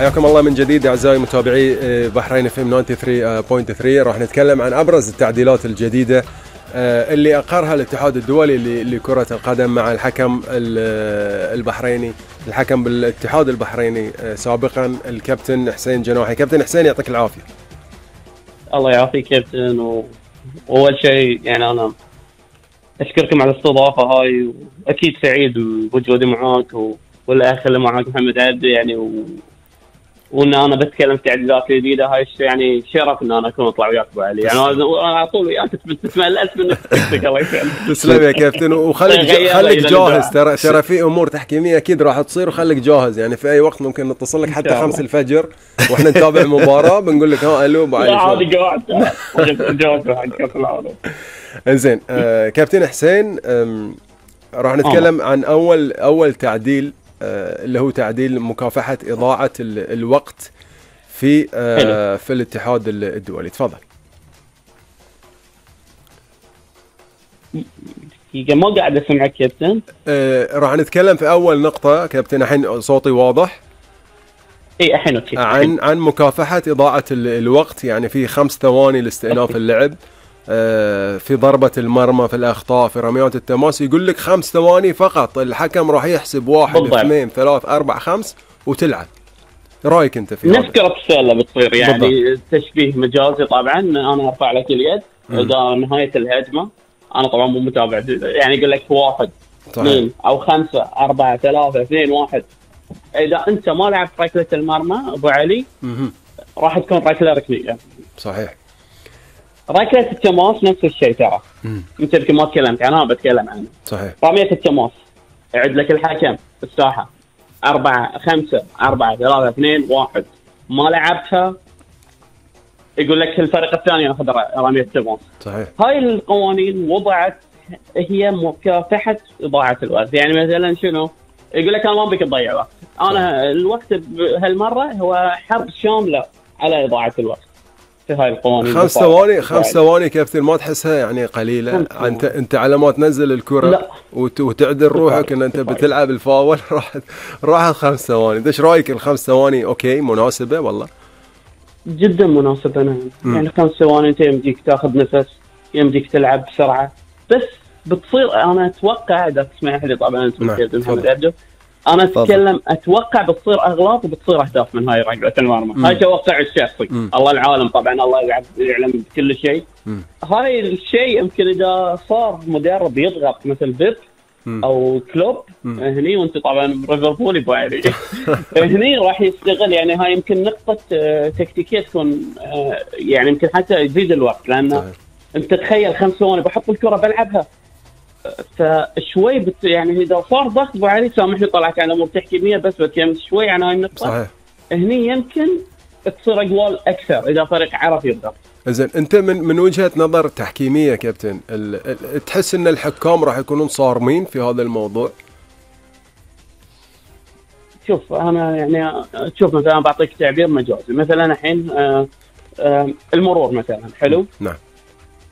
حياكم الله من جديد اعزائي متابعي بحرين اف ام 93.3. راح نتكلم عن ابرز التعديلات الجديده اللي اقرها الاتحاد الدولي لكره القدم مع الحكم البحريني، الحكم بالاتحاد البحريني سابقا الكابتن حسين جناحي. كابتن حسين يعطيك العافيه. الله يعافيك كابتن. واول شيء يعني انا اشكركم على الاستضافه هاي، واكيد سعيد بوجودي معاك والاخ اللي معاك محمد عبد يعني وان انا بتكلم في تعديلات جديده. هاي يعني شرف ان انا اكون اطلع وياك ابو علي. يعني انا على طول وياك تتملأت من نفسك. الله يسلمك. تسلم يا كابتن، وخليك جاهز. ترى في امور تحكيميه اكيد راح تصير، وخليك جاهز يعني في اي وقت ممكن نتصل لك حتى 5 الفجر واحنا نتابع مباراه بنقول لك ها الو ابو علي. لا عادي قاعد جاهز. انزين كابتن حسين، راح نتكلم عن اول تعديل اللي هو تعديل مكافحة إضاعة الوقت في الاتحاد الدولي. تفضل. ما قاعد اسمعك كابتن. راح نتكلم في أول نقطة كابتن. الحين صوتي واضح؟ اي الحين اوكي. عن مكافحة إضاعة الوقت، يعني في 5 ثواني لاستئناف اللعب، في ضربة المرمى، في الأخطاء، في رميات التماس. يقول لك 5 ثواني فقط، الحكم راح يحسب 1 2 3 4 5 وتلعب. رأيك أنت في هذا؟ نفس كرة السلة بتصير يعني بالضبط. تشبيه مجازي طبعا. أنا أرفع لك اليد إذا نهاية الهجمة. أنا طبعا مو متابع يعني يقول لك 1 2 أو 5 4 3 2 1. إذا أنت ما لعبت ركلة المرمى أبو علي راح تكون ركلة ركنية. صحيح. ركلة التماس نفس الشيء ترى. انت يمكن ما تكلمت عنها، بتكلم عنها. صحيح. رمية التماس يعد لك الحكم في الساحة 4 5 4 3 2 1. ما لعبتها يقول لك الفريق الثاني ياخذ رمية التماس. صحيح. هاي القوانين وضعت هي مكافحة إضاعة الوقت. يعني مثلا شنو يقول لك انا ما بك تضيع وقت. انا الوقت هالمرة هو حرب شاملة على إضاعة الوقت. في هاي القوانين 5 ثواني كابتن، ما تحسها يعني قليله؟ انت على ما تنزل الكره وتعدل روحك ان انت بتلعب الفاول راحت 5 ثواني. ايش رايك؟ ال5 ثواني اوكي مناسبه والله؟ جدا مناسبه. يعني 5 ثواني انت يمديك تاخذ نفس، يمديك تلعب بسرعه. بس بتصير انا اتوقع، اذا تسمح لي طبعا انت محمد عبده، انا اتكلم اتوقع بتصير اغلاط وبتصير اهداف من هاي ركلة المرمى. هاي توقع الشخصي. الله العالم طبعا، الله يعلم بكل شيء. هاي الشيء يمكن اذا صار مدرب يضغط مثل بيب او كلوب هني، وانت طبعا ليفربول ابو علي هني راح يستغل. يعني هاي يمكن نقطه تكتيكيه تكون يعني يمكن حتى يزيد الوقت. لان انت تخيل 5 ثواني بحط الكره بلعبها، فشوي يعني اذا صار ضغط ابو علي، سامحني طلعت عن امور تحكيميه بس بتكلم شوي عن هاي النقطه. صحيح. هني يمكن تصير اقوال اكثر اذا فريق عرف يضغط. زين، انت من وجهه نظر تحكيميه كابتن، تحس ان الحكام راح يكونون صارمين في هذا الموضوع؟ شوف انا يعني مثلا بعطيك تعبير مجازي. مثلا الحين المرور مثلا حلو. نعم.